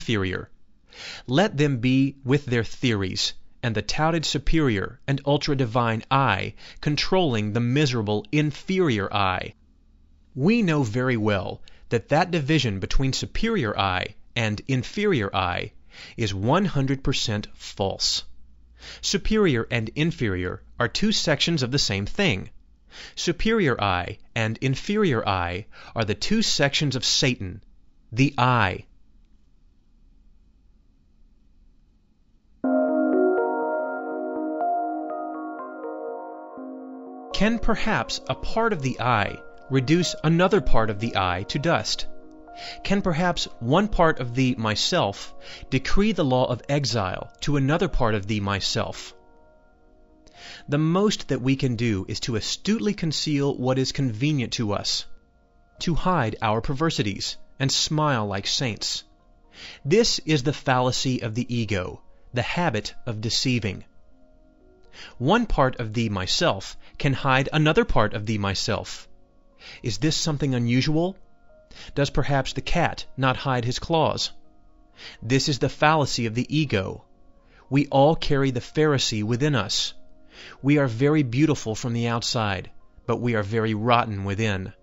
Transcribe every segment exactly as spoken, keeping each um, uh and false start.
inferior. Let them be with their theories, and the touted superior and ultra-divine I controlling the miserable inferior I. We know very well that that division between superior I and inferior I is one hundred percent false. Superior and inferior are two sections of the same thing. Superior I and inferior I are the two sections of Satan, the I. Can perhaps a part of the I reduce another part of the I to dust? Can perhaps one part of the myself decree the law of exile to another part of the myself? The most that we can do is to astutely conceal what is convenient to us, to hide our perversities, and smile like saints. This is the fallacy of the ego, the habit of deceiving. One part of the myself can hide another part of the myself. Is this something unusual? Does perhaps the cat not hide his claws? This is the fallacy of the ego. We all carry the Pharisee within us. We are very beautiful from the outside, but we are very rotten within.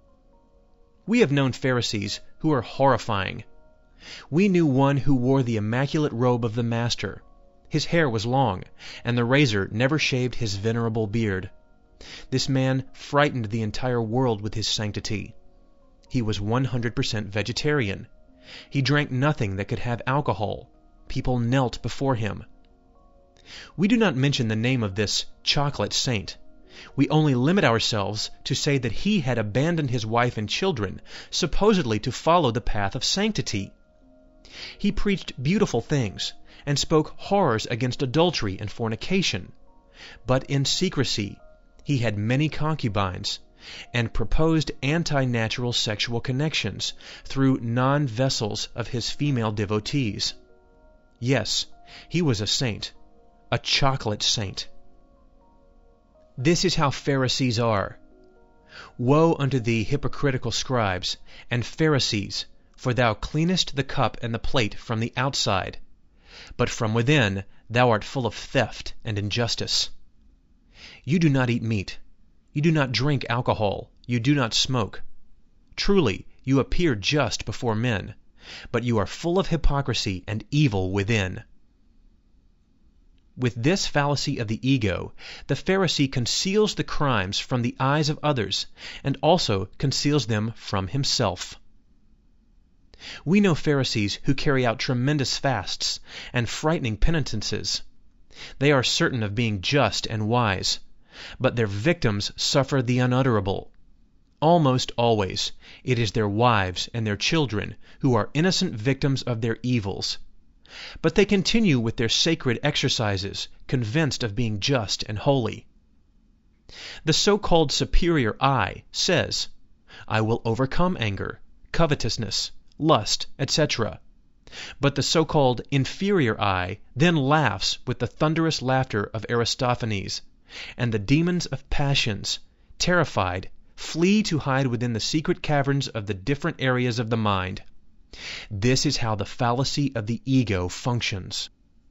We have known Pharisees who are horrifying. We knew one who wore the immaculate robe of the Master. His hair was long, and the razor never shaved his venerable beard. This man frightened the entire world with his sanctity. He was one hundred percent vegetarian. He drank nothing that could have alcohol. People knelt before him. We do not mention the name of this chocolate saint. We only limit ourselves to say that he had abandoned his wife and children, supposedly to follow the path of sanctity. He preached beautiful things, and spoke horrors against adultery and fornication. But in secrecy, he had many concubines, and proposed anti-natural sexual connections through non-vessels of his female devotees. Yes, he was a saint, a chocolate saint. This is how Pharisees are. Woe unto thee, hypocritical scribes, and Pharisees, for thou cleanest the cup and the plate from the outside, but from within thou art full of theft and injustice. You do not eat meat. You do not drink alcohol. You do not smoke. Truly, you appear just before men, but you are full of hypocrisy and evil within. With this fallacy of the ego, the Pharisee conceals the crimes from the eyes of others, and also conceals them from himself. We know Pharisees who carry out tremendous fasts and frightening penitences. They are certain of being just and wise, but their victims suffer the unutterable. Almost always, it is their wives and their children who are innocent victims of their evils. But they continue with their sacred exercises, convinced of being just and holy. The so-called superior I says, I will overcome anger, covetousness, lust, et cetera. But the so-called inferior I then laughs with the thunderous laughter of Aristophanes, and the demons of passions, terrified, flee to hide within the secret caverns of the different areas of the mind. This is how the fallacy of the ego functions.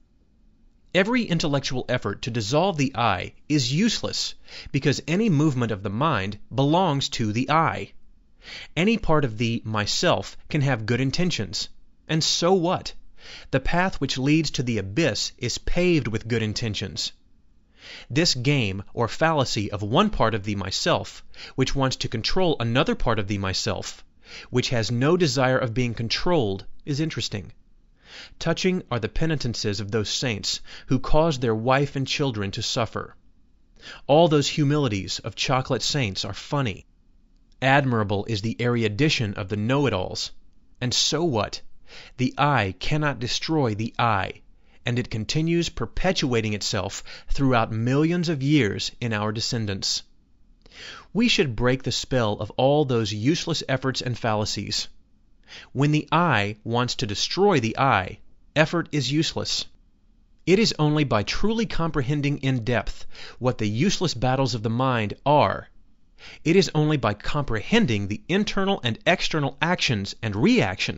Every intellectual effort to dissolve the I is useless, because any movement of the mind belongs to the I. Any part of the myself can have good intentions. And so what? The path which leads to the abyss is paved with good intentions. This game or fallacy of one part of the myself, which wants to control another part of the myself, which has no desire of being controlled, is interesting. Touching are the penitences of those saints who caused their wife and children to suffer. All those humilities of chocolate saints are funny. Admirable is the erudition of the know-it-alls. And so what? The I cannot destroy the I, and it continues perpetuating itself throughout millions of years in our descendants. We should break the spell of all those useless efforts and fallacies. When the I wants to destroy the I, effort is useless. It is only by truly comprehending in depth what the useless battles of the mind are. It is only by comprehending the internal and external actions and reactions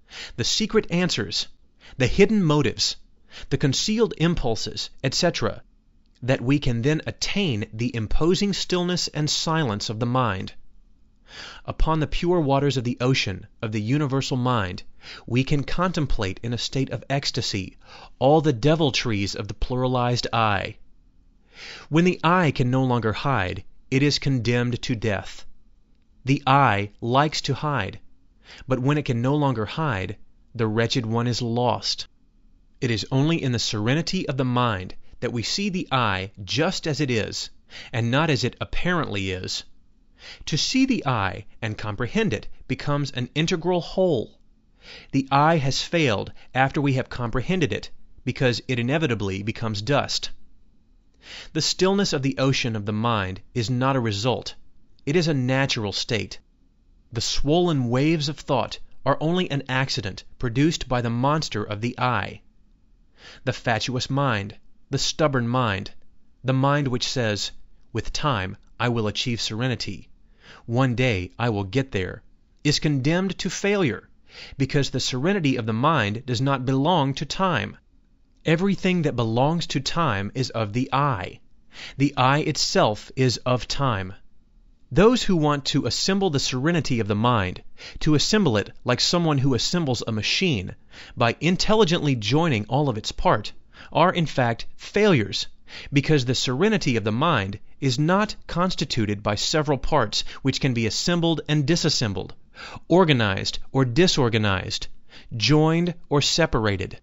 the secret answers, the hidden motives, the concealed impulses, et cetera, that we can then attain the imposing stillness and silence of the mind. Upon the pure waters of the ocean of the universal mind, we can contemplate in a state of ecstasy all the deviltries of the pluralized I. When the I can no longer hide, it is condemned to death. The I likes to hide, but when it can no longer hide, the wretched one is lost. It is only in the serenity of the mind that we see the I just as it is, and not as it apparently is. To see the I and comprehend it becomes an integral whole. The I has failed after we have comprehended it, because it inevitably becomes dust. The stillness of the ocean of the mind is not a result. It is a natural state. The swollen waves of thought are only an accident produced by the monster of the I. The fatuous mind, the stubborn mind, the mind which says, "With time I will achieve serenity. One day I will get there," is condemned to failure, because the serenity of the mind does not belong to time. Everything that belongs to time is of the I. The I itself is of time. Those who want to assemble the serenity of the mind, to assemble it like someone who assembles a machine, by intelligently joining all of its parts, are in fact failures, because the serenity of the mind is not constituted by several parts which can be assembled and disassembled, organized or disorganized, joined or separated.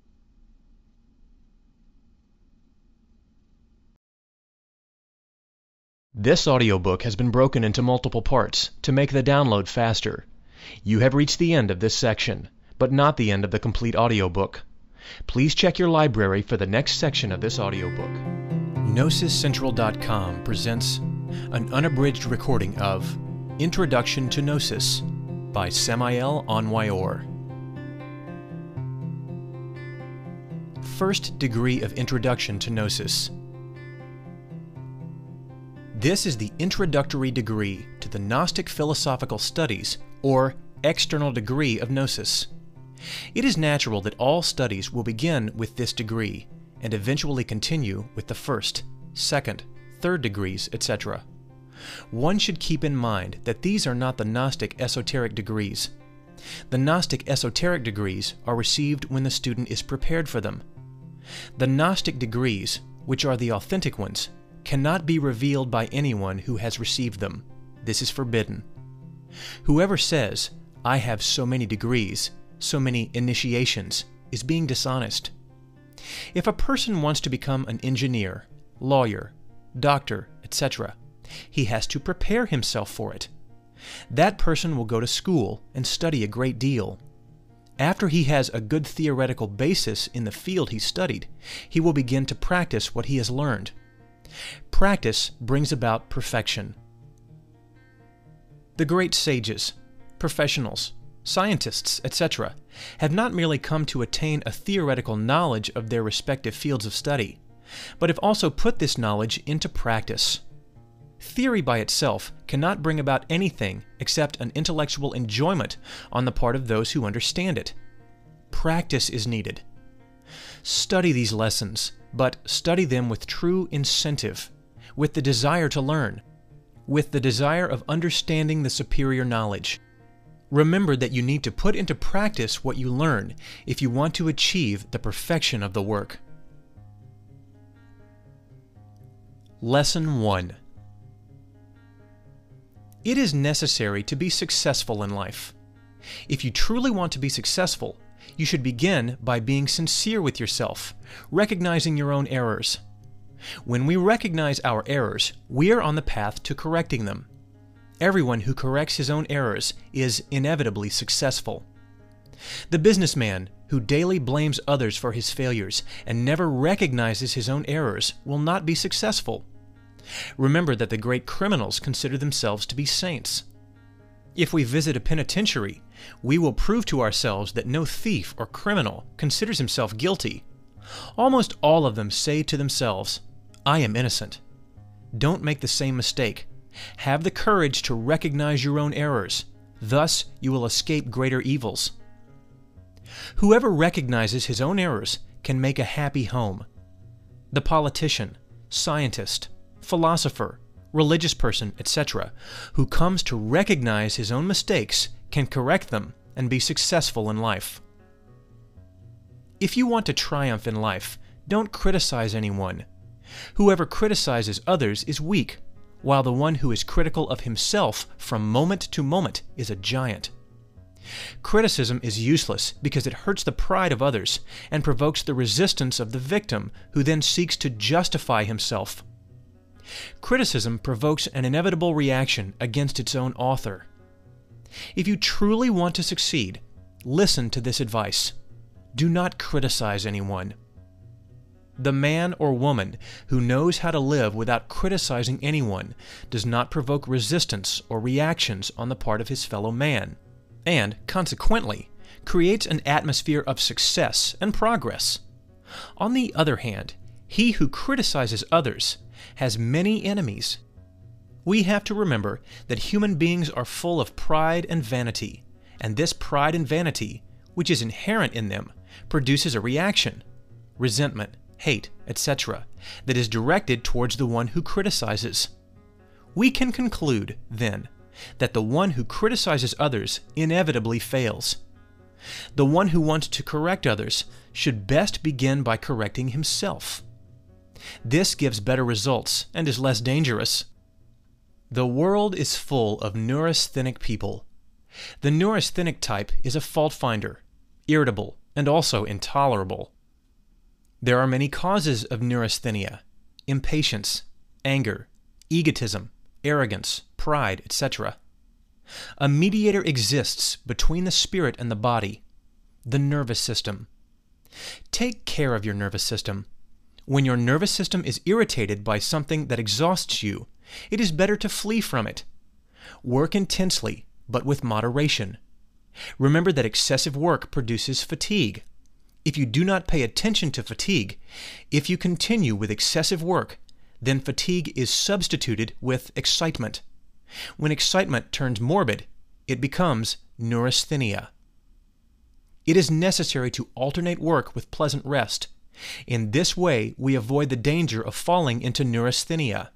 This audiobook has been broken into multiple parts to make the download faster. You have reached the end of this section, but not the end of the complete audiobook. Please check your library for the next section of this audiobook. Gnosis Central dot com presents an unabridged recording of Introduction to Gnosis by Samael Onwayor. First degree of introduction to Gnosis. This is the introductory degree to the Gnostic philosophical studies, or external degree of Gnosis. It is natural that all studies will begin with this degree, and eventually continue with the first, second, third degrees, et cetera. One should keep in mind that these are not the Gnostic esoteric degrees. The Gnostic esoteric degrees are received when the student is prepared for them. The Gnostic degrees, which are the authentic ones, cannot be revealed by anyone who has received them. This is forbidden. Whoever says, "I have so many degrees, so many initiations," is being dishonest. If a person wants to become an engineer, lawyer, doctor, et cetera, he has to prepare himself for it. That person will go to school and study a great deal. After he has a good theoretical basis in the field he studied, he will begin to practice what he has learned. Practice brings about perfection. The great sages, professionals, scientists, et cetera, have not merely come to attain a theoretical knowledge of their respective fields of study, but have also put this knowledge into practice. Theory by itself cannot bring about anything except an intellectual enjoyment on the part of those who understand it. Practice is needed. Study these lessons, but study them with true incentive, with the desire to learn, with the desire of understanding the superior knowledge. Remember that you need to put into practice what you learn if you want to achieve the perfection of the work. Lesson one. It is necessary to be successful in life. If you truly want to be successful, you should begin by being sincere with yourself, recognizing your own errors. When we recognize our errors, we are on the path to correcting them. Everyone who corrects his own errors is inevitably successful. The businessman who daily blames others for his failures and never recognizes his own errors will not be successful. Remember that the great criminals consider themselves to be saints. If we visit a penitentiary, we will prove to ourselves that no thief or criminal considers himself guilty. Almost all of them say to themselves, "I am innocent." Don't make the same mistake. Have the courage to recognize your own errors. Thus, you will escape greater evils. Whoever recognizes his own errors can make a happy home. The politician, scientist, philosopher, religious person, et cetera, who comes to recognize his own mistakes can correct them and be successful in life. If you want to triumph in life, don't criticize anyone. Whoever criticizes others is weak, while the one who is critical of himself from moment to moment is a giant. Criticism is useless because it hurts the pride of others and provokes the resistance of the victim, who then seeks to justify himself. Criticism provokes an inevitable reaction against its own author. If you truly want to succeed, listen to this advice. Do not criticize anyone. The man or woman who knows how to live without criticizing anyone does not provoke resistance or reactions on the part of his fellow man, and, consequently, creates an atmosphere of success and progress. On the other hand, he who criticizes others has many enemies. We have to remember that human beings are full of pride and vanity, and this pride and vanity, which is inherent in them, produces a reaction, resentment, hate, et cetera, that is directed towards the one who criticizes. We can conclude, then, that the one who criticizes others inevitably fails. The one who wants to correct others should best begin by correcting himself. This gives better results and is less dangerous. The world is full of neurasthenic people. The neurasthenic type is a fault finder, irritable, and also intolerable. There are many causes of neurasthenia: impatience, anger, egotism, arrogance, pride, et cetera. A mediator exists between the spirit and the body, the nervous system. Take care of your nervous system. When your nervous system is irritated by something that exhausts you, it is better to flee from it. Work intensely, but with moderation. Remember that excessive work produces fatigue. If you do not pay attention to fatigue, if you continue with excessive work, then fatigue is substituted with excitement. When excitement turns morbid, it becomes neurasthenia. It is necessary to alternate work with pleasant rest. In this way, we avoid the danger of falling into neurasthenia.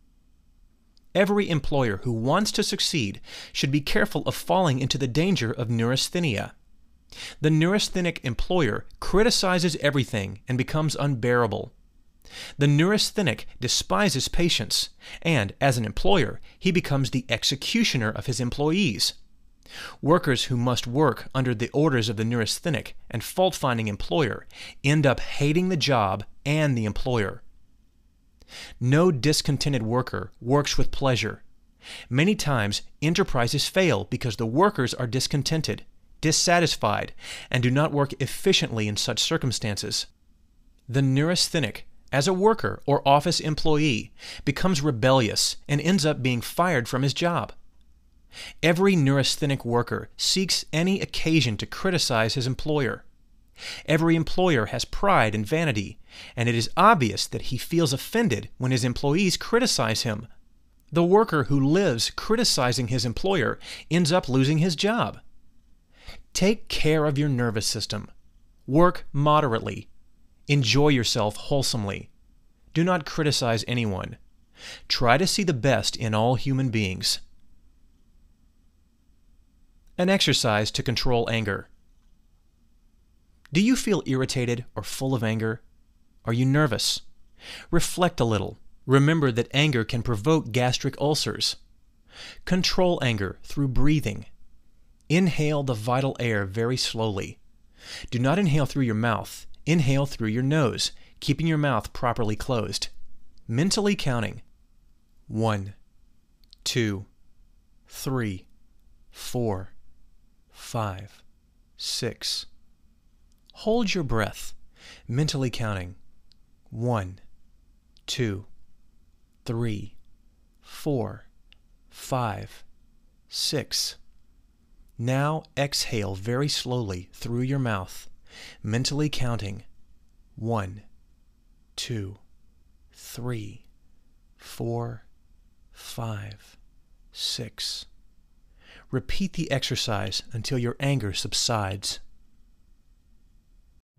Every employer who wants to succeed should be careful of falling into the danger of neurasthenia. The neurasthenic employer criticizes everything and becomes unbearable. The neurasthenic despises patience, and as an employer, he becomes the executioner of his employees. Workers who must work under the orders of the neurasthenic and fault-finding employer end up hating the job and the employer. No discontented worker works with pleasure. Many times, enterprises fail because the workers are discontented, dissatisfied, and do not work efficiently in such circumstances. The neurasthenic, as a worker or office employee, becomes rebellious and ends up being fired from his job. Every neurasthenic worker seeks any occasion to criticize his employer. Every employer has pride and vanity, and it is obvious that he feels offended when his employees criticize him. The worker who lives criticizing his employer ends up losing his job. Take care of your nervous system. Work moderately. Enjoy yourself wholesomely. Do not criticize anyone. Try to see the best in all human beings. An exercise to control anger. Do you feel irritated or full of anger? Are you nervous? Reflect a little. Remember that anger can provoke gastric ulcers. Control anger through breathing. Inhale the vital air very slowly. Do not inhale through your mouth. Inhale through your nose, keeping your mouth properly closed. Mentally counting. One, two, three, four, five, six. Hold your breath, mentally counting. One, two, three, four, five, six. Now exhale very slowly through your mouth, mentally counting. One, two, three, four, five, six. Repeat the exercise until your anger subsides.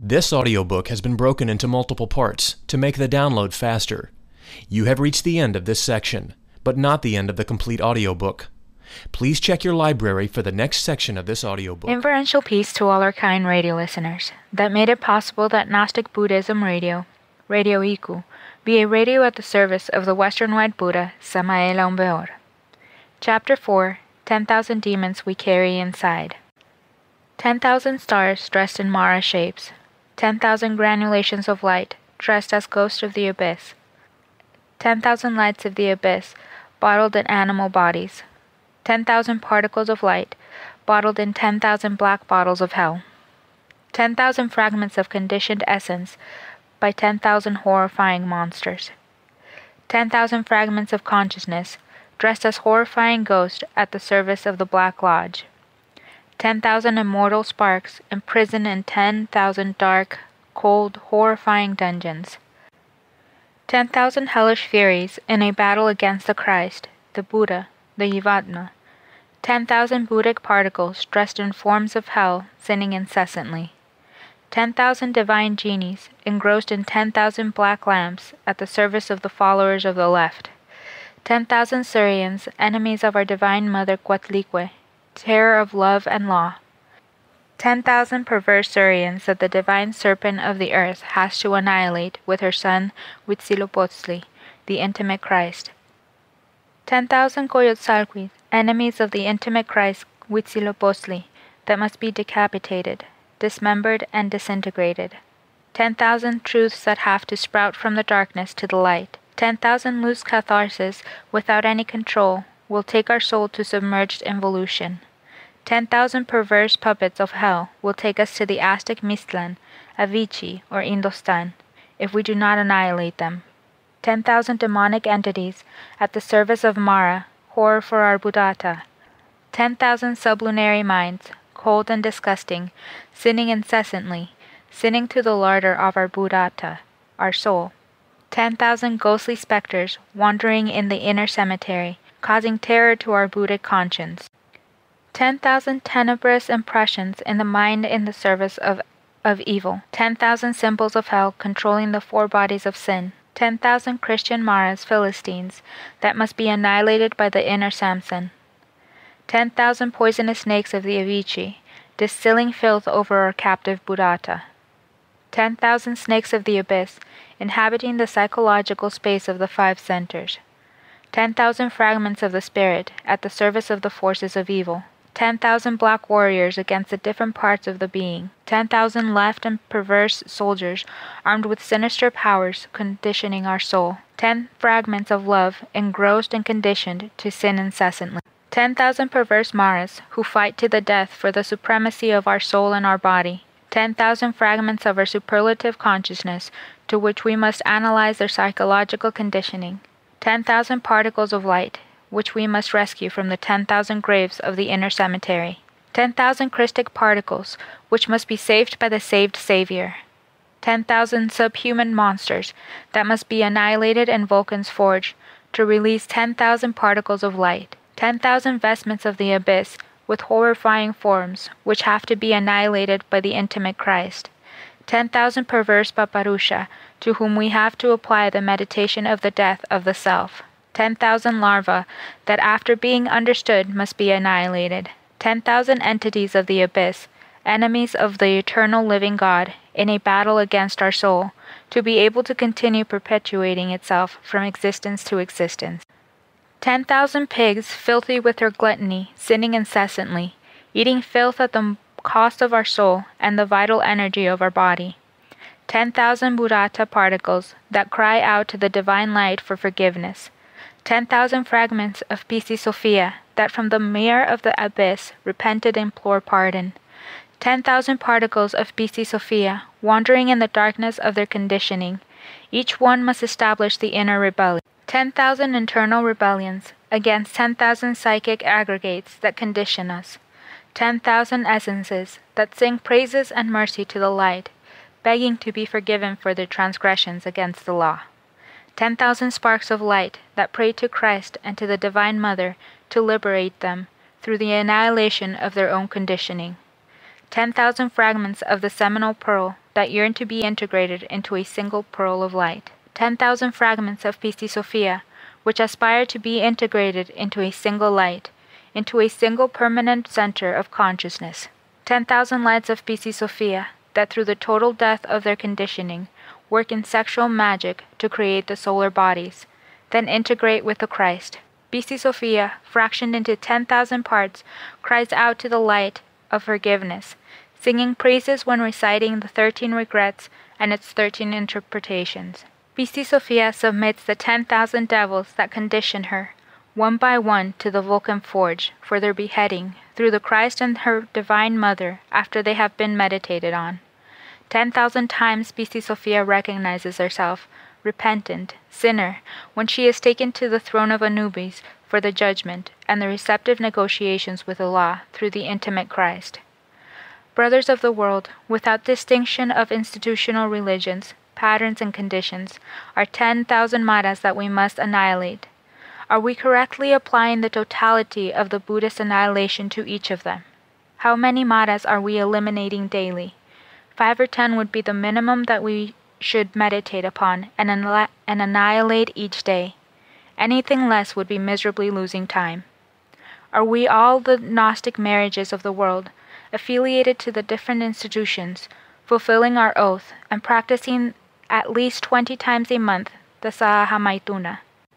This audiobook has been broken into multiple parts to make the download faster. You have reached the end of this section, but not the end of the complete audiobook. Please check your library for the next section of this audiobook. Inferential peace to all our kind radio listeners that made it possible that Gnostic Buddhism Radio, Radio Iku, be a radio at the service of the Western White Buddha, Samael Aum Weor. Chapter four, ten thousand Demons We Carry Inside. ten thousand stars dressed in Mara shapes. ten thousand granulations of light, dressed as ghosts of the abyss. ten thousand lights of the abyss, bottled in animal bodies. ten thousand particles of light, bottled in ten thousand black bottles of hell. ten thousand fragments of conditioned essence by ten thousand horrifying monsters. ten thousand fragments of consciousness, dressed as horrifying ghosts at the service of the Black Lodge. ten thousand immortal sparks imprisoned in ten thousand dark, cold, horrifying dungeons. ten thousand hellish furies in a battle against the Christ, the Buddha, the Jivatma. ten thousand Buddhic particles dressed in forms of hell, sinning incessantly. ten thousand divine genies engrossed in ten thousand black lamps at the service of the followers of the left. ten thousand Surians, enemies of our Divine Mother Coatlicue, terror of love and law. ten thousand perverse Surians that the divine serpent of the earth has to annihilate with her son Huitzilopochtli, the intimate Christ. ten thousand Coyotsalquis, enemies of the intimate Christ Huitzilopochtli, that must be decapitated, dismembered, and disintegrated. ten thousand truths that have to sprout from the darkness to the light. ten thousand loose catharses without any control will take our soul to submerged involution. ten thousand perverse puppets of hell will take us to the Aztec Mictlan, Avicii, or Indostan, if we do not annihilate them. ten thousand demonic entities at the service of Mara, horror for our Buddhata. ten thousand sublunary minds, cold and disgusting, sinning incessantly, sinning to the larder of our Buddhata, our soul. ten thousand ghostly specters wandering in the inner cemetery, causing terror to our Buddhic conscience. ten thousand tenebrous impressions in the mind in the service of, of evil. ten thousand symbols of hell controlling the four bodies of sin. ten thousand Christian Maras Philistines that must be annihilated by the inner Samson. ten thousand poisonous snakes of the Avicii, distilling filth over our captive Buddhata. ten thousand snakes of the abyss, inhabiting the psychological space of the five centers. ten thousand fragments of the spirit at the service of the forces of evil. ten thousand black warriors against the different parts of the being. ten thousand left and perverse soldiers armed with sinister powers conditioning our soul. ten fragments of love engrossed and conditioned to sin incessantly. ten thousand perverse Maras who fight to the death for the supremacy of our soul and our body. ten thousand fragments of our superlative consciousness to which we must analyze their psychological conditioning. ten thousand particles of light, which we must rescue from the ten thousand graves of the inner cemetery. ten thousand Christic particles, which must be saved by the saved Savior. ten thousand subhuman monsters that must be annihilated in Vulcan's forge to release ten thousand particles of light. ten thousand vestments of the abyss with horrifying forms, which have to be annihilated by the intimate Christ. ten thousand perverse Paparusha, to whom we have to apply the meditation of the death of the self. ten thousand larvae that after being understood must be annihilated. ten thousand entities of the abyss, enemies of the eternal living God, in a battle against our soul, to be able to continue perpetuating itself from existence to existence. ten thousand pigs, filthy with their gluttony, sinning incessantly, eating filth at the cost of our soul and the vital energy of our body. ten thousand Buddhata particles that cry out to the divine light for forgiveness. ten thousand fragments of Piscis Sophia that from the mirror of the abyss repented and implored pardon. ten thousand particles of Piscis Sophia wandering in the darkness of their conditioning. Each one must establish the inner rebellion. ten thousand internal rebellions against ten thousand psychic aggregates that condition us. ten thousand essences that sing praises and mercy to the light, begging to be forgiven for their transgressions against the law. ten thousand sparks of light that pray to Christ and to the Divine Mother to liberate them through the annihilation of their own conditioning. ten thousand fragments of the seminal pearl that yearn to be integrated into a single pearl of light. Ten thousand fragments of Pistis Sophia, which aspire to be integrated into a single light, into a single permanent center of consciousness. Ten thousand lights of Pistis Sophia, that through the total death of their conditioning, work in sexual magic to create the solar bodies, then integrate with the Christ. Pistis Sophia, fractioned into ten thousand parts, cries out to the light of forgiveness, singing praises when reciting the thirteen regrets and its thirteen interpretations. Pistis Sophia submits the ten thousand devils that condition her, one by one, to the Vulcan forge, for their beheading, through the Christ and her Divine Mother, after they have been meditated on. Ten thousand times Pistis Sophia recognizes herself, repentant, sinner, when she is taken to the throne of Anubis for the judgment and the receptive negotiations with Allah through the intimate Christ. Brothers of the world, without distinction of institutional religions, patterns and conditions, are ten thousand maras that we must annihilate. Are we correctly applying the totality of the Buddhist annihilation to each of them? How many maras are we eliminating daily? Five or ten would be the minimum that we should meditate upon and, anni- and annihilate each day. Anything less would be miserably losing time. Are we all the Gnostic marriages of the world, affiliated to the different institutions, fulfilling our oath and practicing at least twenty times a month the Sahaja Maituna?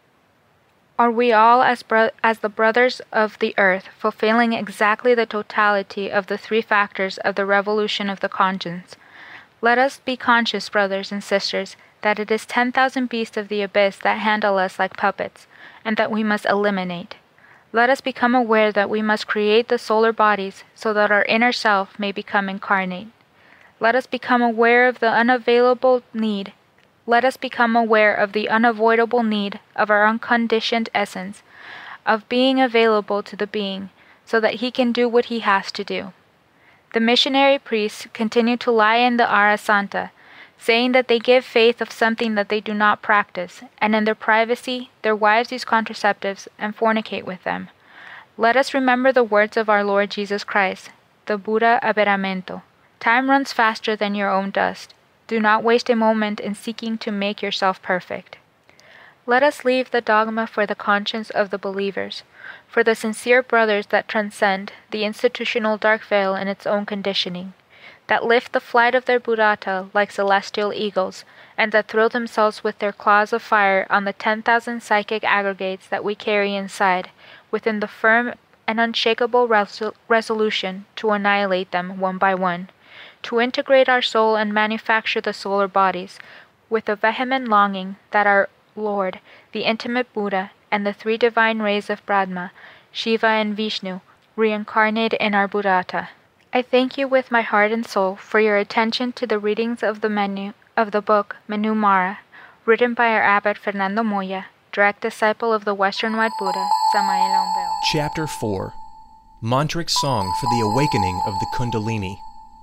Are we all, as, bro- as the brothers of the earth, fulfilling exactly the totality of the three factors of the revolution of the conscience? Let us be conscious, brothers and sisters, that it is ten thousand beasts of the abyss that handle us like puppets, and that we must eliminate. Let us become aware that we must create the solar bodies so that our inner self may become incarnate. Let us become aware of the unavailable need Let us become aware of the unavoidable need of our unconditioned essence, of being available to the being, so that he can do what he has to do. The missionary priests continue to lie in the Ara Santa, saying that they give faith of something that they do not practice, and in their privacy their wives use contraceptives and fornicate with them. Let us remember the words of our Lord Jesus Christ, the Buddha Aberamento. Time runs faster than your own dust. Do not waste a moment in seeking to make yourself perfect. Let us leave the dogma for the conscience of the believers, for the sincere brothers that transcend the institutional dark veil in its own conditioning, that lift the flight of their Buddhata like celestial eagles, and that throw themselves with their claws of fire on the ten thousand psychic aggregates that we carry inside, within the firm and unshakable resol- resolution to annihilate them one by one, to integrate our soul and manufacture the solar bodies, with a vehement longing that our Lord, the intimate Buddha, and the three divine rays of Brahma, Shiva and Vishnu, reincarnate in our Buddhata. I thank you with my heart and soul for your attention to the readings of the menu of the book Menu Mara, written by our abbot Fernando Moya, direct disciple of the Western White Buddha, Samael Aumbeo. Chapter four. Mantric Song for the Awakening of the Kundalini.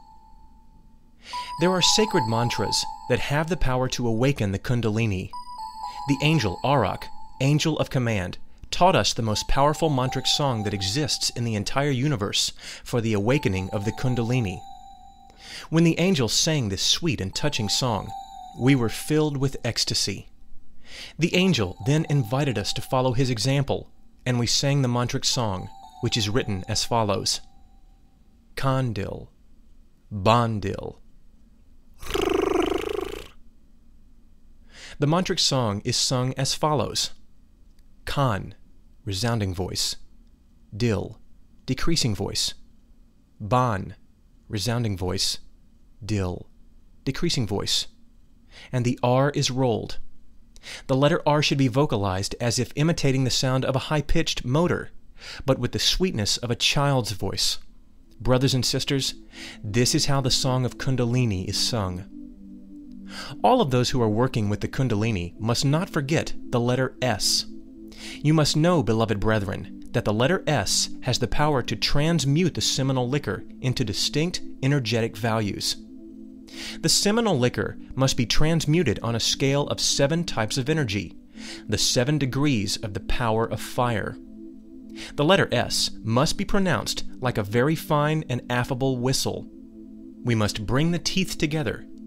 There are sacred mantras that have the power to awaken the Kundalini. The angel Arak, angel of command, taught us the most powerful mantric song that exists in the entire universe for the awakening of the Kundalini. When the angel sang this sweet and touching song, we were filled with ecstasy. The angel then invited us to follow his example, and we sang the mantric song, which is written as follows: Kandil, Bandil. The mantric song is sung as follows: Kan, resounding voice; Dil, decreasing voice; Ban, resounding voice; Dil, decreasing voice. And the R is rolled. The letter R should be vocalized as if imitating the sound of a high-pitched motor, but with the sweetness of a child's voice. Brothers and sisters, this is how the song of Kundalini is sung. All of those who are working with the Kundalini must not forget the letter S. You must know, beloved brethren, that the letter S has the power to transmute the seminal liquor into distinct energetic values. The seminal liquor must be transmuted on a scale of seven types of energy, the seven degrees of the power of fire. The letter S must be pronounced like a very fine and affable whistle. We must bring the teeth together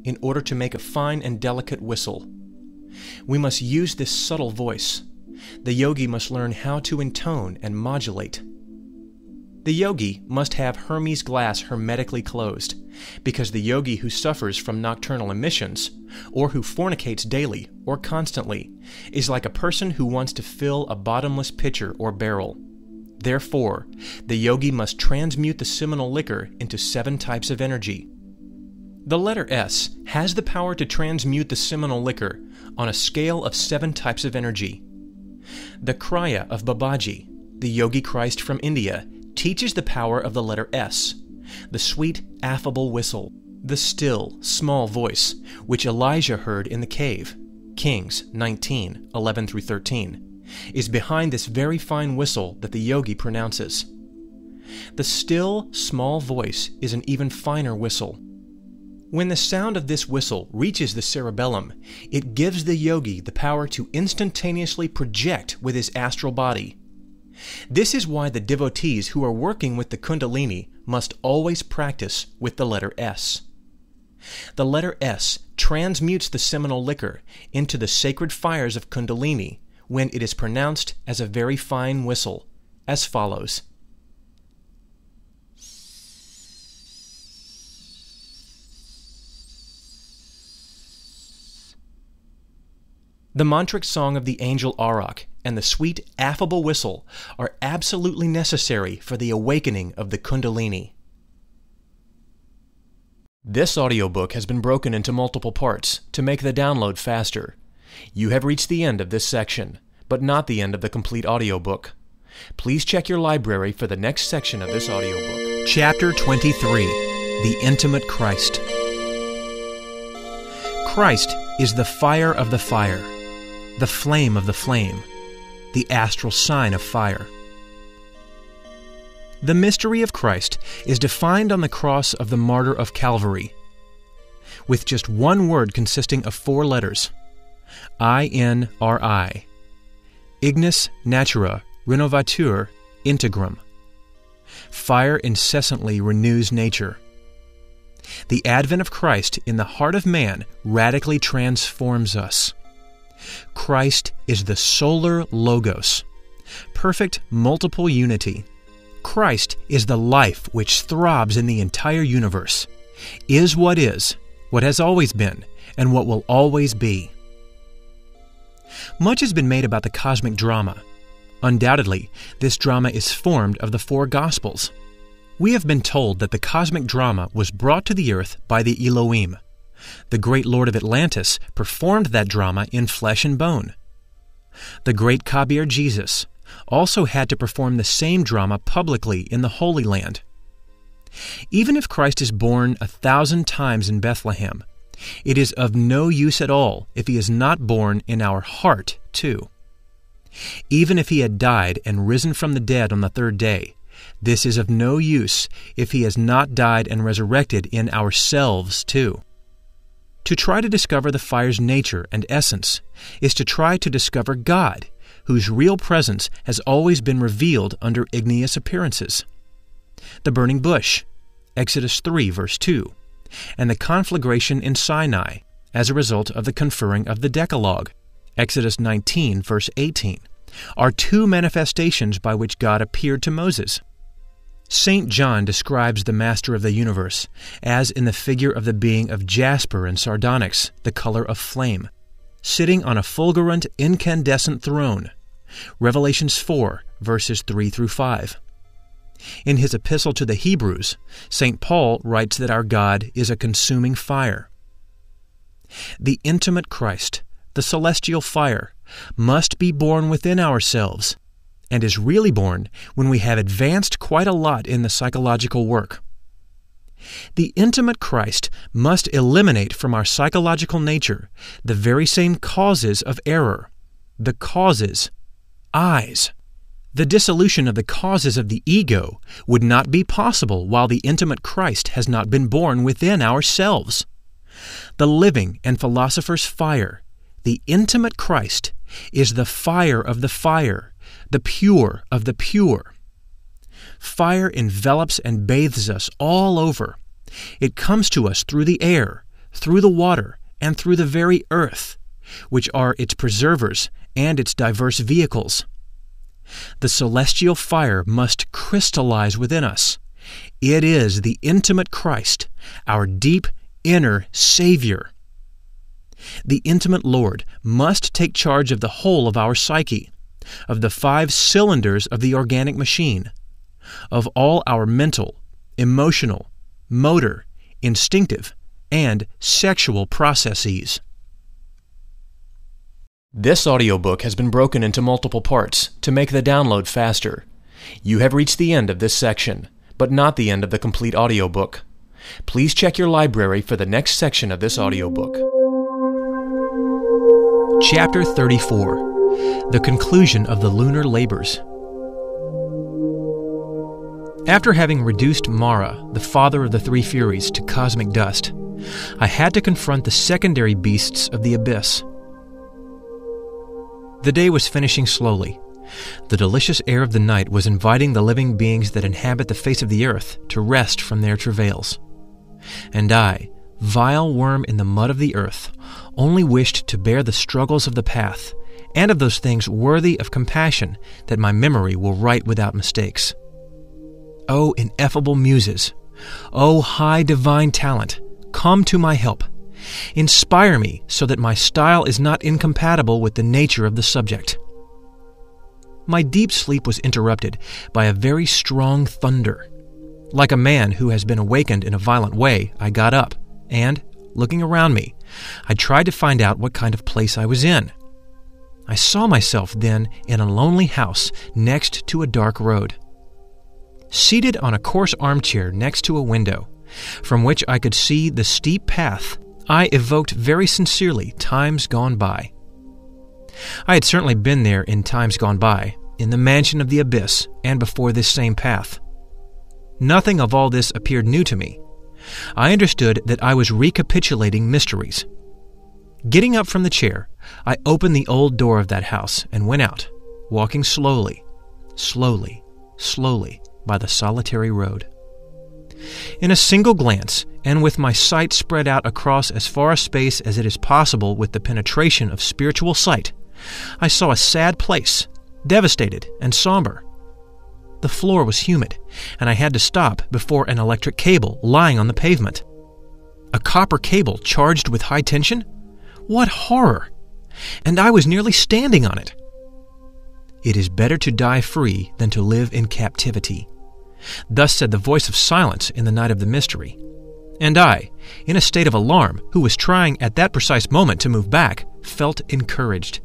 in order to make a fine and delicate whistle. We must use this subtle voice. The yogi must learn how to intone and modulate. The yogi must have Hermes glass hermetically closed, because the yogi who suffers from nocturnal emissions, or who fornicates daily or constantly, is like a person who wants to fill a bottomless pitcher or barrel. Therefore, the yogi must transmute the seminal liquor into seven types of energy. The letter S has the power to transmute the seminal liquor on a scale of seven types of energy. The Kriya of Babaji, the Yogi Christ from India, teaches the power of the letter S, the sweet, affable whistle, the still, small voice, which Elijah heard in the cave, Kings nineteen, eleven through thirteen, is behind this very fine whistle that the yogi pronounces. The still, small voice is an even finer whistle. When the sound of this whistle reaches the cerebellum, it gives the yogi the power to instantaneously project with his astral body. This is why the devotees who are working with the Kundalini must always practice with the letter S. The letter S transmutes the seminal liquor into the sacred fires of Kundalini when it is pronounced as a very fine whistle, as follows. The mantric song of the angel Arak and the sweet, affable whistle are absolutely necessary for the awakening of the Kundalini. This audiobook has been broken into multiple parts to make the download faster. You have reached the end of this section, but not the end of the complete audiobook. Please check your library for the next section of this audiobook. Chapter twenty-three, The Intimate Christ. Christ is the fire of the fire, the flame of the flame, the astral sign of fire. The mystery of Christ is defined on the cross of the martyr of Calvary, with just one word consisting of four letters, I N R I, Ignis Natura Renovatur Integrum. Fire incessantly renews nature. The advent of Christ in the heart of man radically transforms us. Christ is the solar logos, perfect multiple unity. Christ is the life which throbs in the entire universe, is what is, what has always been, and what will always be. Much has been made about the cosmic drama. Undoubtedly, this drama is formed of the four Gospels. We have been told that the cosmic drama was brought to the earth by the Elohim. The great Lord of Atlantis performed that drama in flesh and bone. The great Kabir Jesus also had to perform the same drama publicly in the Holy Land. Even if Christ is born a thousand times in Bethlehem, it is of no use at all if he is not born in our heart too. Even if he had died and risen from the dead on the third day, this is of no use if he has not died and resurrected in ourselves too. To try to discover the fire's nature and essence is to try to discover God, whose real presence has always been revealed under igneous appearances. The burning bush, Exodus three, verse two, and the conflagration in Sinai as a result of the conferring of the Decalogue, Exodus nineteen, verse eighteen, are two manifestations by which God appeared to Moses. Saint John describes the Master of the universe as in the figure of the being of jasper and sardonyx, the color of flame, sitting on a fulgurant, incandescent throne. Revelations four, verses three through five. In his epistle to the Hebrews, Saint Paul writes that our God is a consuming fire. The intimate Christ, the celestial fire, must be born within ourselves, and is really born when we have advanced quite a lot in the psychological work. The intimate Christ must eliminate from our psychological nature the very same causes of error, the causes, eyes. The dissolution of the causes of the ego would not be possible while the intimate Christ has not been born within ourselves. The living and philosopher's fire, the intimate Christ, is the fire of the fire, the pure of the pure. Fire envelops and bathes us all over. It comes to us through the air, through the water, and through the very earth, which are its preservers and its diverse vehicles. The celestial fire must crystallize within us. It is the intimate Christ, our deep inner Savior. The intimate Lord must take charge of the whole of our psyche, of the five cylinders of the organic machine, of all our mental, emotional, motor, instinctive, and sexual processes. This audiobook has been broken into multiple parts to make the download faster. You have reached the end of this section, but not the end of the complete audiobook. Please check your library for the next section of this audiobook. Chapter thirty-four. The Conclusion of the Lunar Labors. After having reduced Mara, the father of the three Furies, to cosmic dust, I had to confront the secondary beasts of the abyss. The day was finishing slowly. The delicious air of the night was inviting the living beings that inhabit the face of the earth to rest from their travails. And I, vile worm in the mud of the earth, only wished to bear the struggles of the path, and of those things worthy of compassion that my memory will write without mistakes. O ineffable muses! O high divine talent! Come to my help. Inspire me so that my style is not incompatible with the nature of the subject. My deep sleep was interrupted by a very strong thunder. Like a man who has been awakened in a violent way, I got up, and, looking around me, I tried to find out what kind of place I was in. I saw myself then in a lonely house next to a dark road. Seated on a coarse armchair next to a window, from which I could see the steep path, I evoked very sincerely times gone by. I had certainly been there in times gone by, in the mansion of the abyss, and before this same path. Nothing of all this appeared new to me. I understood that I was recapitulating mysteries. Getting up from the chair, I opened the old door of that house and went out, walking slowly, slowly, slowly by the solitary road. In a single glance, and with my sight spread out across as far a space as it is possible with the penetration of spiritual sight, I saw a sad place, devastated and somber. The floor was humid, and I had to stop before an electric cable lying on the pavement. A copper cable charged with high tension? What horror! And I was nearly standing on it. It is better to die free than to live in captivity. Thus said the voice of silence in the night of the mystery. And I, in a state of alarm, who was trying at that precise moment to move back, felt encouraged.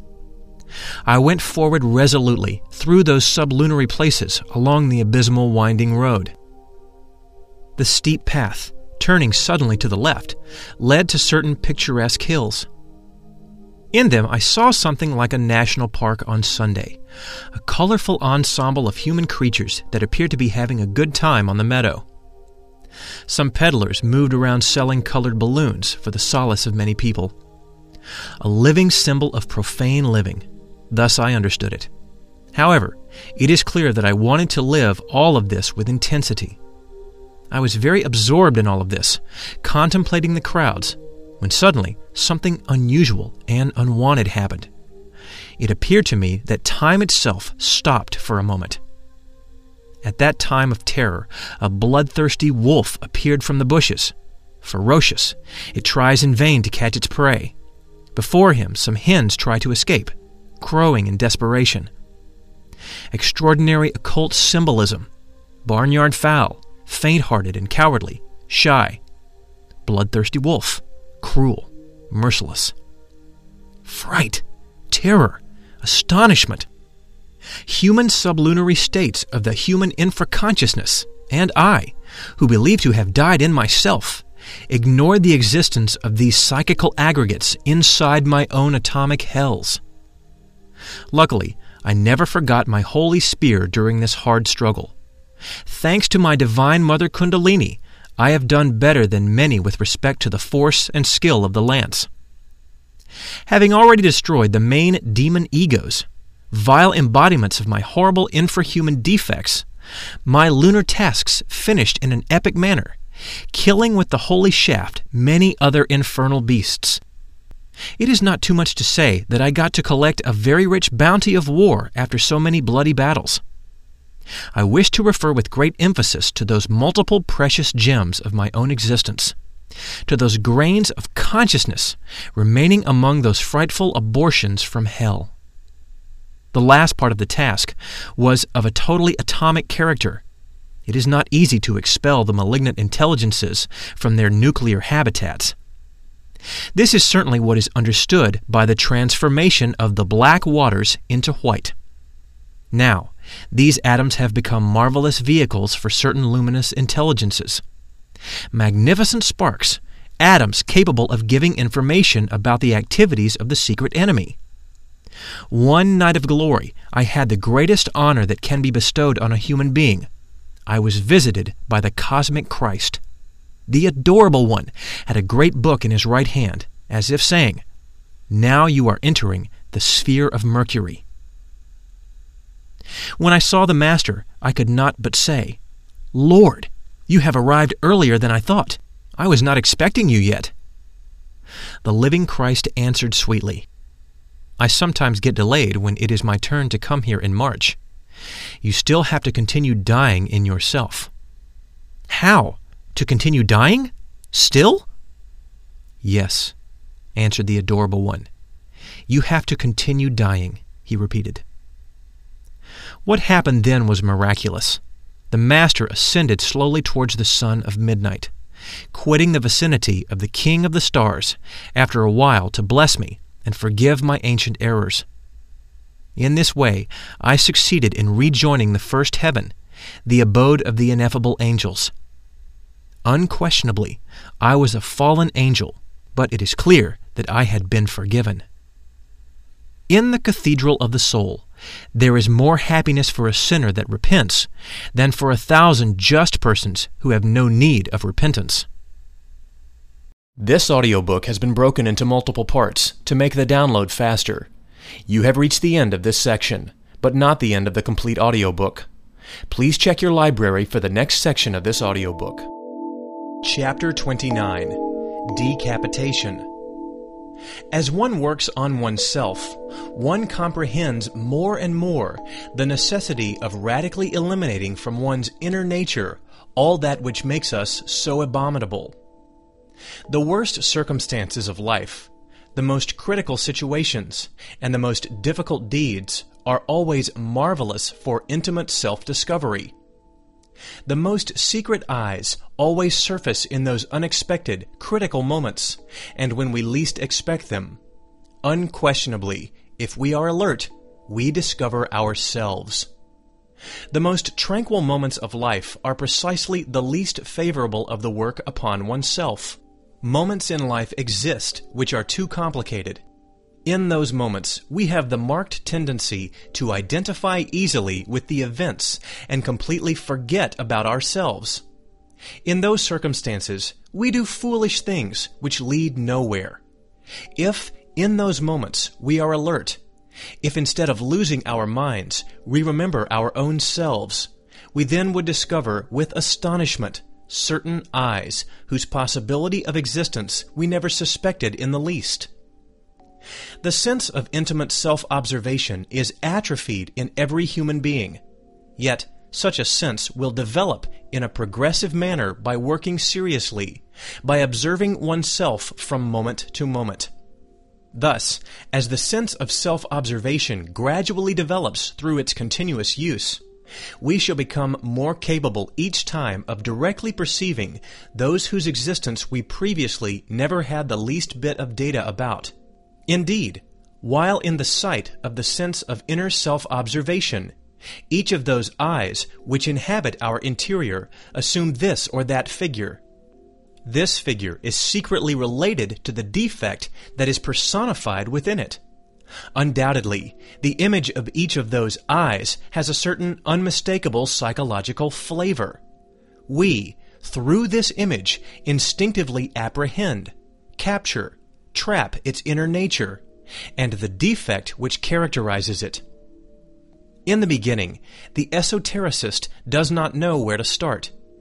I went forward resolutely through those sublunary places along the abysmal winding road. The steep path, turning suddenly to the left, led to certain picturesque hills. In them I saw something like a national park on Sunday, a colorful ensemble of human creatures that appeared to be having a good time on the meadow. Some peddlers moved around selling colored balloons for the solace of many people. A living symbol of profane living. Thus I understood it. However, it is clear that I wanted to live all of this with intensity. I was very absorbed in all of this, contemplating the crowds, when suddenly something unusual and unwanted happened. It appeared to me that time itself stopped for a moment. At that time of terror, a bloodthirsty wolf appeared from the bushes. Ferocious, it tries in vain to catch its prey. Before him, some hens try to escape, crowing in desperation. Extraordinary occult symbolism. Barnyard fowl, faint-hearted and cowardly, shy. Bloodthirsty wolf, cruel, merciless. Fright, terror, astonishment. Human sublunary states of the human infraconsciousness, and I, who believe to have died in myself, ignored the existence of these psychical aggregates inside my own atomic hells. Luckily, I never forgot my holy spear during this hard struggle. Thanks to my divine mother Kundalini, I have done better than many with respect to the force and skill of the lance. Having already destroyed the main demon egos, vile embodiments of my horrible infrahuman defects, my lunar tasks finished in an epic manner, killing with the holy shaft many other infernal beasts. It is not too much to say that I got to collect a very rich bounty of war after so many bloody battles. I wish to refer with great emphasis to those multiple precious gems of my own existence, to those grains of consciousness remaining among those frightful abortions from hell. The last part of the task was of a totally atomic character. It is not easy to expel the malignant intelligences from their nuclear habitats. This is certainly what is understood by the transformation of the black waters into white. Now, these atoms have become marvelous vehicles for certain luminous intelligences. Magnificent sparks, atoms capable of giving information about the activities of the secret enemy. One night of glory, I had the greatest honor that can be bestowed on a human being. I was visited by the cosmic Christ. The adorable one had a great book in his right hand, as if saying, "Now you are entering the sphere of Mercury." When I saw the Master, I could not but say, "Lord, you have arrived earlier than I thought. I was not expecting you yet." The living Christ answered sweetly, "I sometimes get delayed when it is my turn to come here in March. You still have to continue dying in yourself." "How? To continue dying? Still?" "Yes," answered the adorable one. "You have to continue dying," he repeated. What happened then was miraculous. The Master ascended slowly towards the sun of midnight, quitting the vicinity of the King of the Stars after a while to bless me and forgive my ancient errors. In this way, I succeeded in rejoining the first heaven, the abode of the ineffable angels. Unquestionably, I was a fallen angel, but it is clear that I had been forgiven. In the cathedral of the soul, there is more happiness for a sinner that repents than for a thousand just persons who have no need of repentance. This audiobook has been broken into multiple parts to make the download faster. You have reached the end of this section, but not the end of the complete audiobook. Please check your library for the next section of this audiobook. Chapter twenty-nine, Decapitation. As one works on oneself, one comprehends more and more the necessity of radically eliminating from one's inner nature all that which makes us so abominable. The worst circumstances of life, the most critical situations, and the most difficult deeds are always marvelous for intimate self-discovery. The most secret eyes always surface in those unexpected, critical moments, and when we least expect them. Unquestionably, if we are alert, we discover ourselves. The most tranquil moments of life are precisely the least favorable of the work upon oneself. Moments in life exist which are too complicated. In those moments, we have the marked tendency to identify easily with the events and completely forget about ourselves. In those circumstances, we do foolish things which lead nowhere. If, in those moments, we are alert, if instead of losing our minds, we remember our own selves, we then would discover with astonishment certain eyes whose possibility of existence we never suspected in the least. The sense of intimate self-observation is atrophied in every human being, yet such a sense will develop in a progressive manner by working seriously, by observing oneself from moment to moment. Thus, as the sense of self-observation gradually develops through its continuous use, we shall become more capable each time of directly perceiving those whose existence we previously never had the least bit of data about. Indeed, while in the sight of the sense of inner self-observation, each of those eyes which inhabit our interior assume this or that figure. This figure is secretly related to the defect that is personified within it. Undoubtedly, the image of each of those eyes has a certain unmistakable psychological flavor. We, through this image, instinctively apprehend, capture, trap its inner nature, and the defect which characterizes it. In the beginning, the esotericist does not know where to start.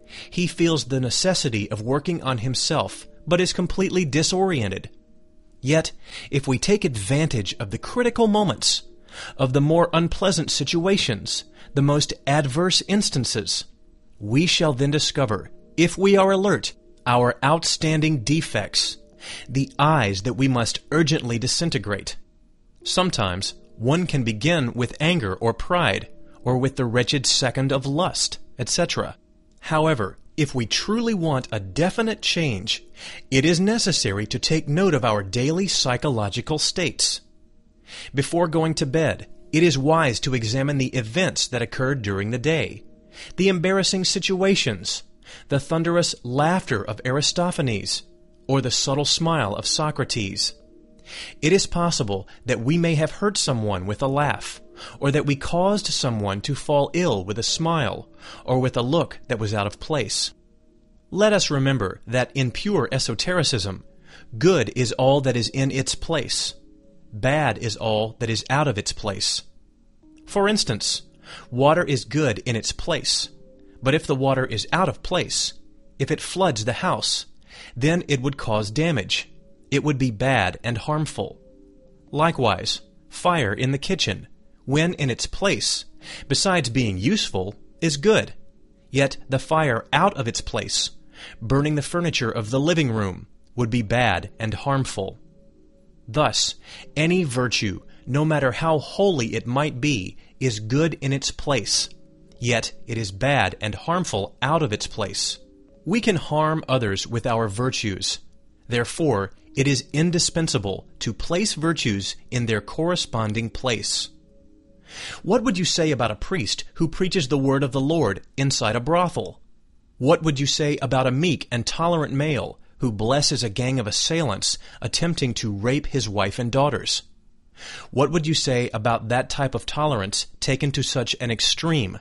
He feels the necessity of working on himself, but is completely disoriented. Yet, if we take advantage of the critical moments, of the more unpleasant situations, the most adverse instances, we shall then discover, if we are alert, our outstanding defects, the eyes that we must urgently disintegrate. Sometimes one can begin with anger or pride, or with the wretched second of lust, et cetera. However, if we truly want a definite change, it is necessary to take note of our daily psychological states. Before going to bed, it is wise to examine the events that occurred during the day, the embarrassing situations, the thunderous laughter of Aristophanes, or the subtle smile of Socrates. It is possible that we may have hurt someone with a laugh, or that we caused someone to fall ill with a smile, or with a look that was out of place. Let us remember that in pure esotericism, good is all that is in its place. Bad is all that is out of its place. For instance, water is good in its place, but if the water is out of place, if it floods the house, then it would cause damage. It would be bad and harmful. Likewise, fire in the kitchen, when in its place, besides being useful, is good. Yet the fire out of its place, burning the furniture of the living room, would be bad and harmful. Thus, any virtue, no matter how holy it might be, is good in its place, yet it is bad and harmful out of its place. We can harm others with our virtues. Therefore, it is indispensable to place virtues in their corresponding place. What would you say about a priest who preaches the word of the Lord inside a brothel? What would you say about a meek and tolerant male who blesses a gang of assailants attempting to rape his wife and daughters? What would you say about that type of tolerance taken to such an extreme?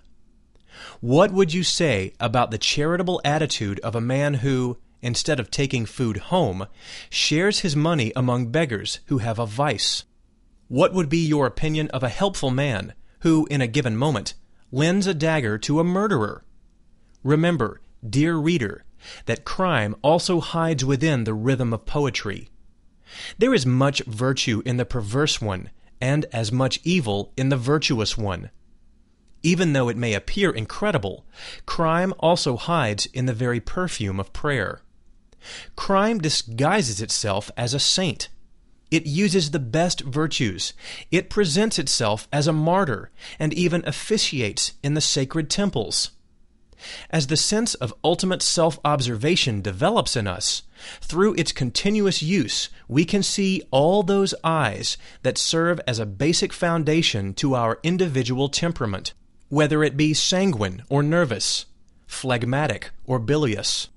What would you say about the charitable attitude of a man who, instead of taking food home, shares his money among beggars who have a vice? What would be your opinion of a helpful man who, in a given moment, lends a dagger to a murderer? Remember, dear reader, that crime also hides within the rhythm of poetry. There is much virtue in the perverse one, and as much evil in the virtuous one. Even though it may appear incredible, crime also hides in the very perfume of prayer. Crime disguises itself as a saint. It uses the best virtues. It presents itself as a martyr, and even officiates in the sacred temples. As the sense of ultimate self-observation develops in us, through its continuous use, we can see all those eyes that serve as a basic foundation to our individual temperament, whether it be sanguine or nervous, phlegmatic or bilious.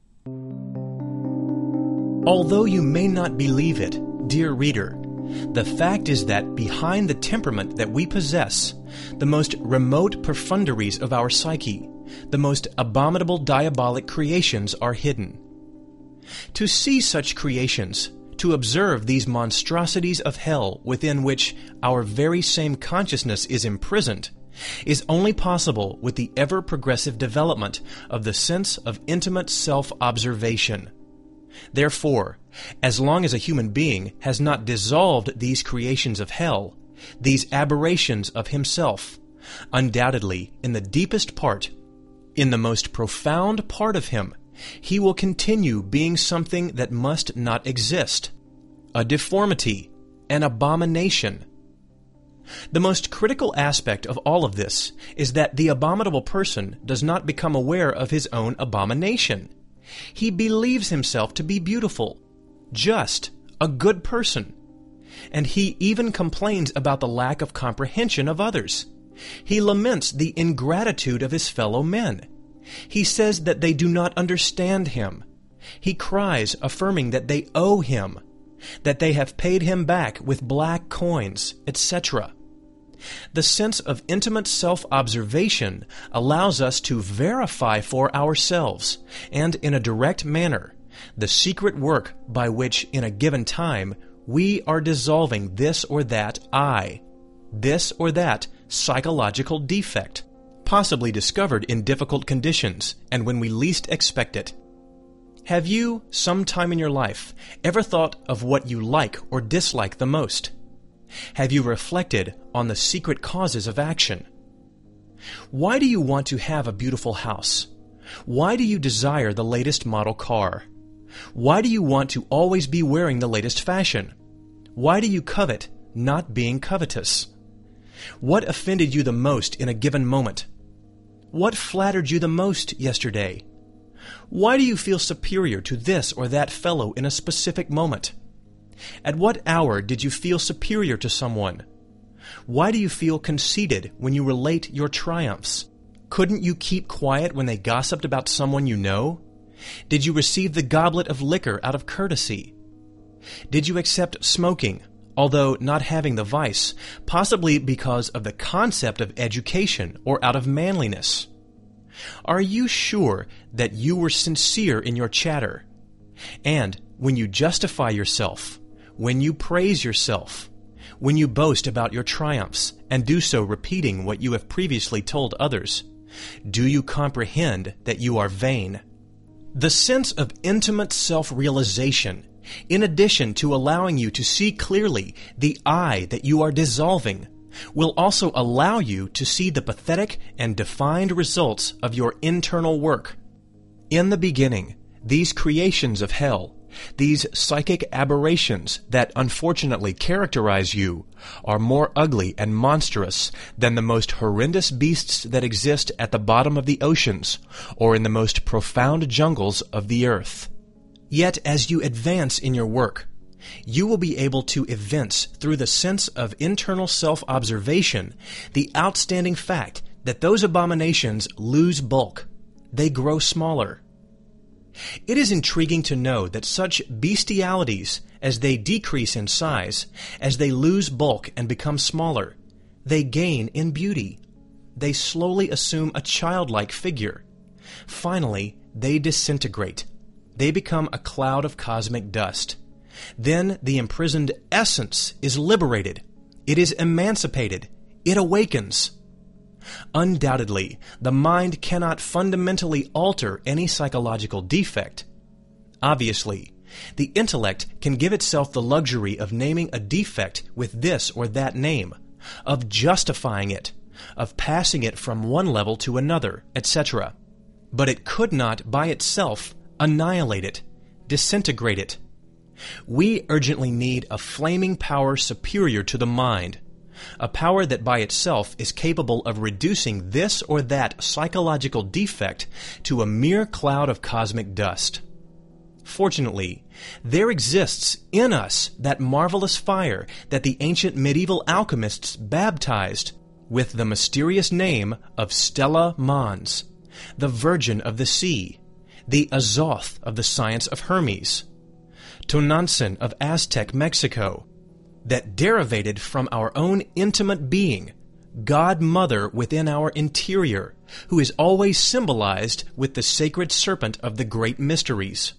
Although you may not believe it, dear reader, the fact is that behind the temperament that we possess, the most remote profundities of our psyche, the most abominable diabolic creations are hidden. To see such creations, to observe these monstrosities of hell within which our very same consciousness is imprisoned, is only possible with the ever-progressive development of the sense of intimate self-observation. Therefore, as long as a human being has not dissolved these creations of hell, these aberrations of himself, undoubtedly, in the deepest part, in the most profound part of him, he will continue being something that must not exist, a deformity, an abomination. The most critical aspect of all of this is that the abominable person does not become aware of his own abomination. He believes himself to be beautiful, just, a good person. And he even complains about the lack of comprehension of others. He laments the ingratitude of his fellow men. He says that they do not understand him. He cries, affirming that they owe him, that they have paid him back with black coins, et cetera. The sense of intimate self-observation allows us to verify for ourselves, and in a direct manner, the secret work by which, in a given time, we are dissolving this or that I, this or that psychological defect, possibly discovered in difficult conditions and when we least expect it. Have you, sometime in your life, ever thought of what you like or dislike the most? Have you reflected on the secret causes of action? Why do you want to have a beautiful house? Why do you desire the latest model car? Why do you want to always be wearing the latest fashion? Why do you covet not being covetous? What offended you the most in a given moment? What flattered you the most yesterday? Why do you feel superior to this or that fellow in a specific moment? At what hour did you feel superior to someone? Why do you feel conceited when you relate your triumphs? Couldn't you keep quiet when they gossiped about someone you know? Did you receive the goblet of liquor out of courtesy? Did you accept smoking, although not having the vice, possibly because of the concept of education or out of manliness? Are you sure that you were sincere in your chatter? And when you justify yourself, when you praise yourself, when you boast about your triumphs and do so repeating what you have previously told others, do you comprehend that you are vain? The sense of intimate self-realization, in addition to allowing you to see clearly the I that you are dissolving, will also allow you to see the pathetic and defined results of your internal work. In the beginning, these creations of hell, these psychic aberrations that unfortunately characterize you, are more ugly and monstrous than the most horrendous beasts that exist at the bottom of the oceans or in the most profound jungles of the earth. Yet as you advance in your work, you will be able to evince through the sense of internal self-observation the outstanding fact that those abominations lose bulk. They grow smaller. It is intriguing to know that such bestialities, as they decrease in size, as they lose bulk and become smaller, they gain in beauty. They slowly assume a childlike figure. Finally, they disintegrate. They become a cloud of cosmic dust. Then the imprisoned essence is liberated. It is emancipated. It awakens. Undoubtedly, the mind cannot fundamentally alter any psychological defect. Obviously, the intellect can give itself the luxury of naming a defect with this or that name, of justifying it, of passing it from one level to another, et cetera. But it could not by itself annihilate it, disintegrate it. We urgently need a flaming power superior to the mind, a power that by itself is capable of reducing this or that psychological defect to a mere cloud of cosmic dust. Fortunately, there exists in us that marvelous fire that the ancient medieval alchemists baptized with the mysterious name of Stella Mons, the Virgin of the Sea, the Azoth of the science of Hermes, Tonantzin of Aztec Mexico, that derivated from our own intimate being, God Mother within our interior, who is always symbolized with the sacred serpent of the great mysteries.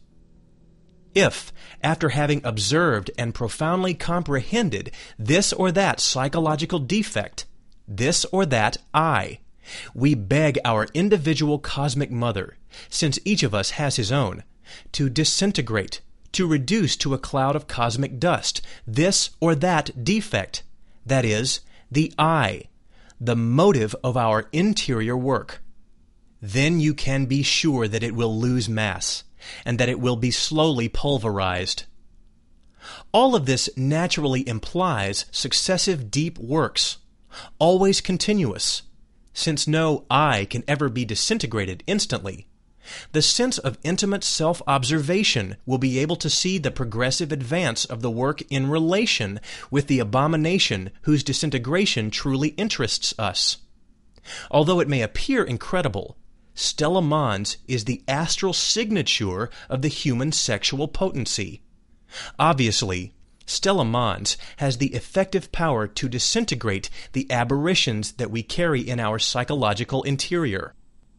If, after having observed and profoundly comprehended this or that psychological defect, this or that I, we beg our individual cosmic mother, since each of us has his own, to disintegrate, to reduce to a cloud of cosmic dust this or that defect, that is, the I, the motive of our interior work. Then you can be sure that it will lose mass, and that it will be slowly pulverized. All of this naturally implies successive deep works, always continuous, since no I can ever be disintegrated instantly. The sense of intimate self-observation will be able to see the progressive advance of the work in relation with the abomination whose disintegration truly interests us. Although it may appear incredible, Stella Mons is the astral signature of the human sexual potency. Obviously, Stella Mons has the effective power to disintegrate the aberrations that we carry in our psychological interior.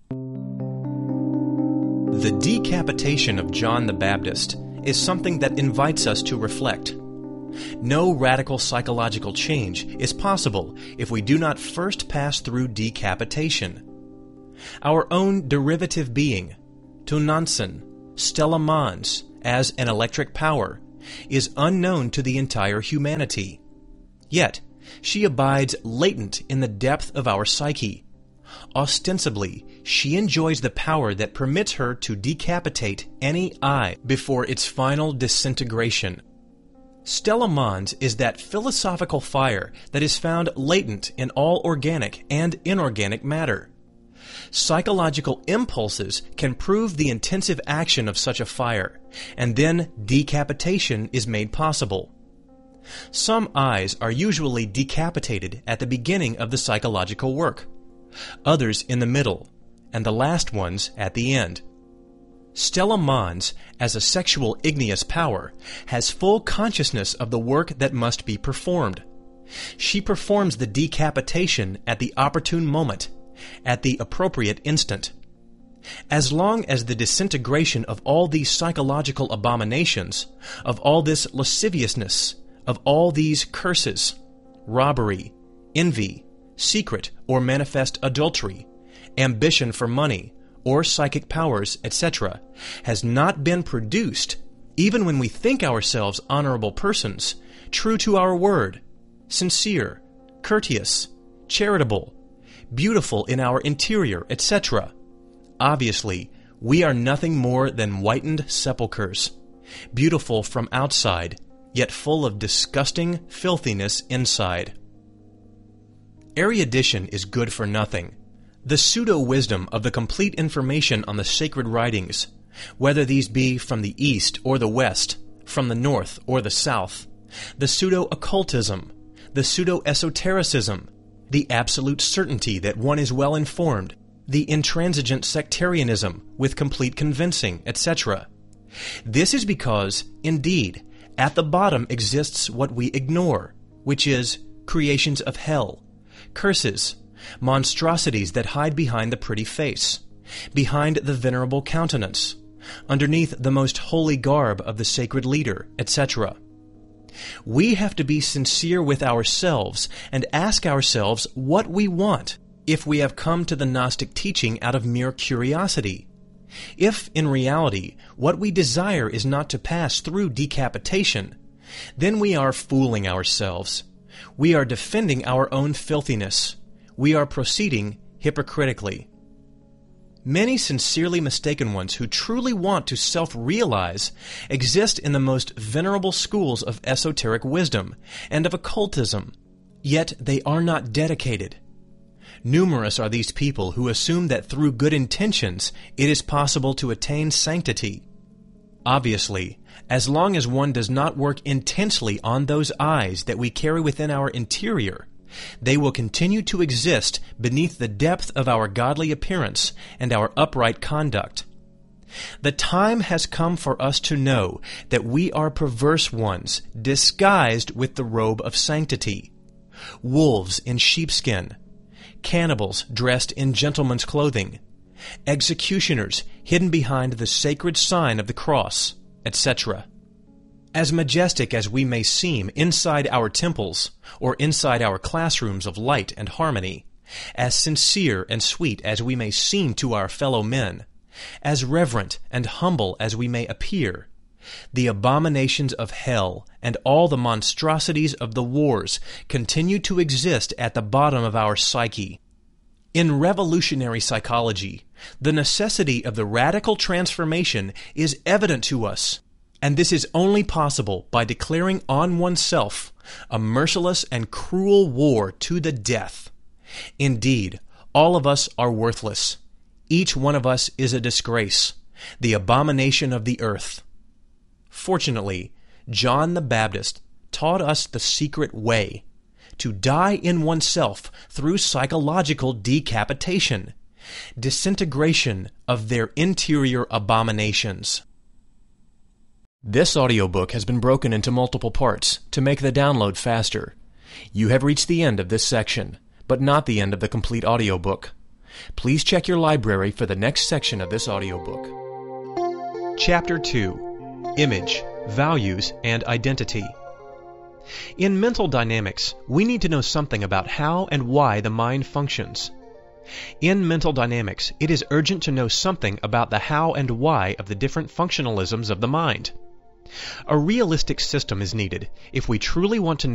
The decapitation of John the Baptist is something that invites us to reflect. No radical psychological change is possible if we do not first pass through decapitation. our own derivative being, Tunantzin, Stella Mons, as an electric power, is unknown to the entire humanity. Yet, she abides latent in the depth of our psyche. Ostensibly, she enjoys the power that permits her to decapitate any eye before its final disintegration. Stella Mons is that philosophical fire that is found latent in all organic and inorganic matter. Psychological impulses can prove the intensive action of such a fire, and then decapitation is made possible. Some eyes are usually decapitated at the beginning of the psychological work, others in the middle, and the last ones at the end. Stella Mons, as a sexual igneous power, has full consciousness of the work that must be performed. She performs the decapitation at the opportune moment, at the appropriate instant. As long as the disintegration of all these psychological abominations, of all this lasciviousness, of all these curses, robbery, envy, secret or manifest adultery, ambition for money, or psychic powers, et cetera, has not been produced, even when we think ourselves honorable persons, true to our word, sincere, courteous, charitable, beautiful in our interior, et cetera, obviously, we are nothing more than whitened sepulchres, beautiful from outside, yet full of disgusting filthiness inside. Erudition is good for nothing. The pseudo-wisdom of the complete information on the sacred writings, whether these be from the East or the West, from the North or the South, the pseudo-occultism, the pseudo-esotericism, the absolute certainty that one is well informed, the intransigent sectarianism with complete convincing, et cetera. This is because, indeed, at the bottom exists what we ignore, which is creations of hell, curses, monstrosities that hide behind the pretty face, behind the venerable countenance, underneath the most holy garb of the sacred leader, et cetera. We have to be sincere with ourselves and ask ourselves what we want if we have come to the Gnostic teaching out of mere curiosity. If, in reality, what we desire is not to pass through decapitation, then we are fooling ourselves. We are defending our own filthiness. We are proceeding hypocritically. Many sincerely mistaken ones who truly want to self-realize exist in the most venerable schools of esoteric wisdom and of occultism, yet they are not dedicated. Numerous are these people who assume that through good intentions it is possible to attain sanctity. Obviously, as long as one does not work intensely on those eyes that we carry within our interior, they will continue to exist beneath the depth of our godly appearance and our upright conduct. The time has come for us to know that we are perverse ones disguised with the robe of sanctity, wolves in sheepskin, cannibals dressed in gentleman's clothing, executioners hidden behind the sacred sign of the cross, et cetera. As majestic as we may seem inside our temples or inside our classrooms of light and harmony, as sincere and sweet as we may seem to our fellow men, as reverent and humble as we may appear, the abominations of hell and all the monstrosities of the wars continue to exist at the bottom of our psyche. In revolutionary psychology, the necessity of the radical transformation is evident to us, and this is only possible by declaring on oneself a merciless and cruel war to the death. Indeed, all of us are worthless. Each one of us is a disgrace, the abomination of the earth. Fortunately, John the Baptist taught us the secret way, to die in oneself through psychological decapitation, disintegration of their interior abominations. This audiobook has been broken into multiple parts to make the download faster. You have reached the end of this section, but not the end of the complete audiobook. Please check your library for the next section of this audiobook. Chapter two. Image, Values, and Identity. In mental dynamics, we need to know something about how and why the mind functions. In mental dynamics, it is urgent to know something about the how and why of the different functionalisms of the mind. A realistic system is needed if we truly want to